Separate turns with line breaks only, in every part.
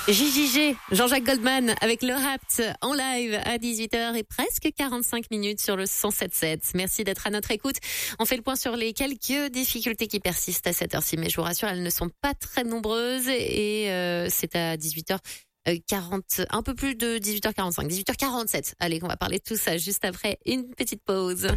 JJG, Jean-Jacques Goldman avec le Rapt en live à 18h et presque 45 minutes sur le 107.7. Merci d'être à notre écoute. On fait le point sur les quelques difficultés qui persistent à cette heure-ci, mais je vous rassure, elles ne sont pas très nombreuses et c'est à 18h40, un peu plus de 18h45, 18h47. Allez, on va parler de tout ça juste après une petite pause.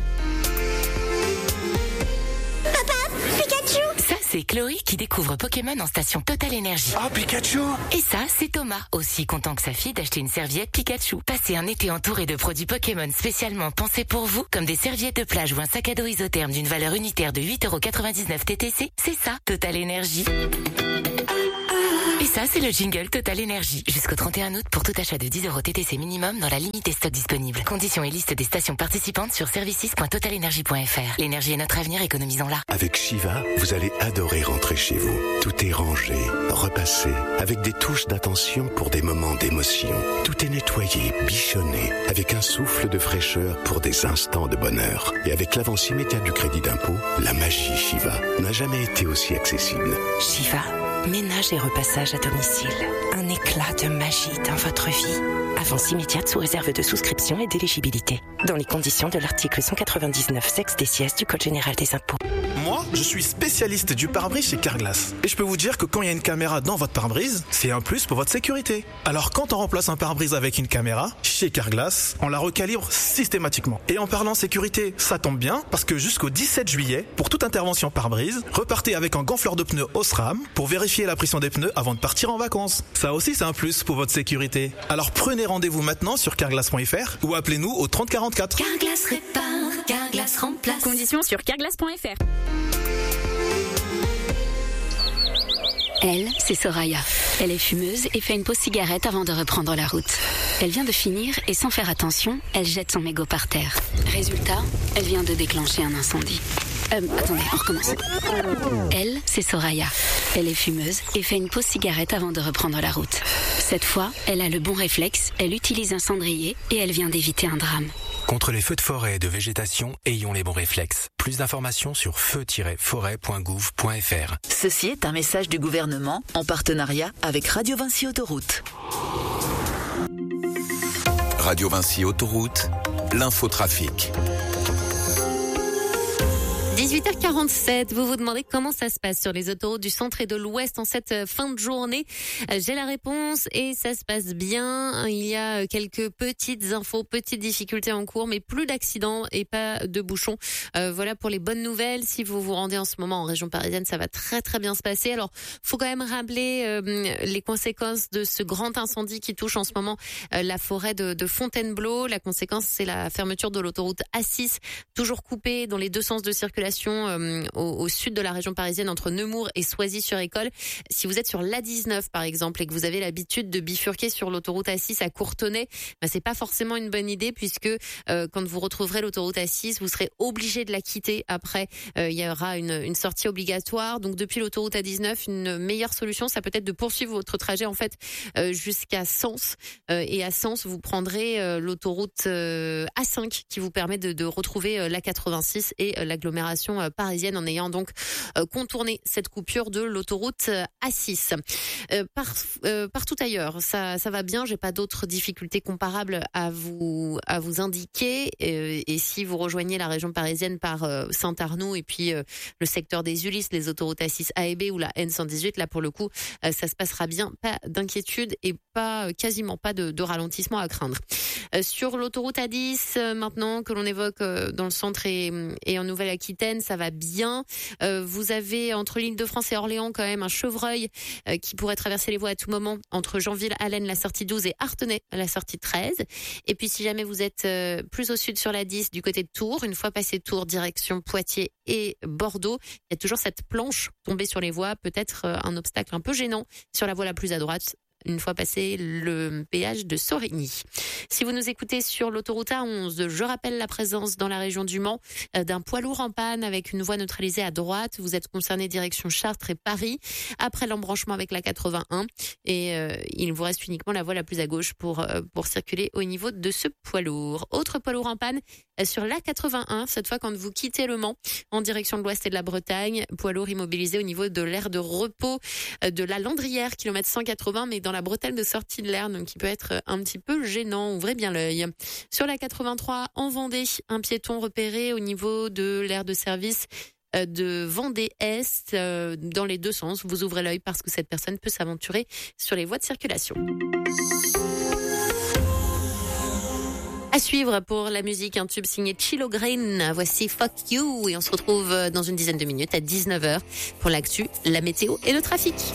Ça, c'est Chloé qui découvre Pokémon en station Total Énergie.
Ah, Pikachu!
Et ça, c'est Thomas, aussi content que sa fille d'acheter une serviette Pikachu. Passez un été entouré de produits Pokémon spécialement pensés pour vous, comme des serviettes de plage ou un sac à dos isotherme d'une valeur unitaire de 8,99€ TTC. C'est ça, Total Énergie. Et ça, c'est le jingle Total Énergie. Jusqu'au 31 août pour tout achat de 10€ TTC minimum dans la limite des stocks disponibles. Conditions et liste des stations participantes sur services.totalenergie.fr. L'énergie est notre avenir, économisons-la.
Avec Shiva, vous allez adorer rentrer chez vous. Tout est rangé, repassé, avec des touches d'attention pour des moments d'émotion. Tout est nettoyé, bichonné, avec un souffle de fraîcheur pour des instants de bonheur. Et avec l'avance immédiate du crédit d'impôt, la magie Shiva n'a jamais été aussi accessible.
Shiva, ménage et repassage à domicile. Un éclat de magie dans votre vie. Avance immédiate sous réserve de souscription et d'éligibilité. Dans les conditions de l'article 199 sexe des sièges du Code général des impôts.
Moi, je suis spécialiste du pare-brise chez Carglass. Et je peux vous dire que quand il y a une caméra dans votre pare-brise, c'est un plus pour votre sécurité. Alors quand on remplace un pare-brise avec une caméra, chez Carglass, on la recalibre systématiquement. Et en parlant sécurité, ça tombe bien, parce que jusqu'au 17 juillet, pour toute intervention pare-brise, repartez avec un gonfleur de pneus Osram pour vérifier la pression des pneus avant de partir en vacances. Ça aussi, c'est un plus pour votre sécurité. Alors prenez rendez-vous maintenant sur carglass.fr ou appelez-nous au 30 44.
Carglass répare, Carglass remplace.
Conditions sur carglass.fr.
Elle, c'est Soraya. Elle est fumeuse et fait une pause cigarette avant de reprendre la route. Elle vient de finir et sans faire attention, elle jette son mégot par terre. Résultat, elle vient de déclencher un incendie. Attendez, on recommence. Elle, c'est Soraya. Elle est fumeuse et fait une pause cigarette avant de reprendre la route. Cette fois, elle a le bon réflexe, elle utilise un cendrier et elle vient d'éviter un drame.
Contre les feux de forêt et de végétation, ayons les bons réflexes. Plus d'informations sur feu-forêt.gouv.fr.
Ceci est un message du gouvernement en partenariat avec Radio Vinci Autoroute.
Radio Vinci Autoroute, l'infotrafic.
18h47, vous vous demandez comment ça se passe sur les autoroutes du centre et de l'ouest en cette fin de journée. J'ai la réponse et ça se passe bien. Il y a quelques petites infos, petites difficultés en cours, mais plus d'accidents et pas de bouchons. Voilà pour les bonnes nouvelles. Si vous vous rendez en ce moment en région parisienne, ça va très très bien se passer. Alors, faut quand même rappeler les conséquences de ce grand incendie qui touche en ce moment la forêt de Fontainebleau. La conséquence, c'est la fermeture de l'autoroute A6, toujours coupée dans les deux sens de circulation au sud de la région parisienne entre Nemours et Soisy-sur-École. Si vous êtes sur l'A19 par exemple et que vous avez l'habitude de bifurquer sur l'autoroute A6 à Courtenay, c'est pas forcément une bonne idée puisque quand vous retrouverez l'autoroute A6, vous serez obligé de la quitter après. Il y aura une sortie obligatoire. Donc depuis l'autoroute A19, une meilleure solution, ça peut être de poursuivre votre trajet en fait jusqu'à Sens. Et à Sens, vous prendrez l'autoroute A5 qui vous permet de retrouver l'A86 et l'agglomération parisienne en ayant donc contourné cette coupure de l'autoroute A6. Partout ailleurs, ça va bien. J'ai pas d'autres difficultés comparables à vous indiquer. Et si vous rejoignez la région parisienne par Saint-Arnoux et puis le secteur des Ulysses, les autoroutes A6 A et B ou la N118, là pour le coup, ça se passera bien. Pas d'inquiétude et quasiment pas de ralentissement à craindre. Sur l'autoroute A10, maintenant que l'on évoque dans le centre et en Nouvelle-Aquitaine, ça va bien. Vous avez entre l'Île-de-France et Orléans quand même un chevreuil qui pourrait traverser les voies à tout moment entre Janville-Allen, la sortie 12 et Artenay, la sortie 13. Et puis si jamais vous êtes plus au sud sur la 10 du côté de Tours, une fois passé Tours, direction Poitiers et Bordeaux, il y a toujours cette planche tombée sur les voies, peut-être un obstacle un peu gênant sur la voie la plus à droite. Une fois passé le péage de Sorigny. Si vous nous écoutez sur l'autoroute A11, je rappelle la présence dans la région du Mans d'un poids lourd en panne avec une voie neutralisée à droite. Vous êtes concerné direction Chartres et Paris après l'embranchement avec la 81 et il vous reste uniquement la voie la plus à gauche pour circuler au niveau de ce poids lourd. Autre poids lourd en panne sur la 81, cette fois quand vous quittez le Mans en direction de l'ouest et de la Bretagne, poids lourd immobilisé au niveau de l'aire de repos de la Landrière, kilomètre 180, mais dans dans la bretelle de sortie de l'air, donc qui peut être un petit peu gênant. Ouvrez bien l'œil. Sur la 83 en Vendée, un piéton repéré au niveau de l'aire de service de Vendée-Est dans les deux sens. Vous ouvrez l'œil parce que cette personne peut s'aventurer sur les voies de circulation. À suivre pour la musique, un tube signé Chilo Green. Voici Fuck You et on se retrouve dans une dizaine de minutes à 19h pour l'actu, la météo et le trafic.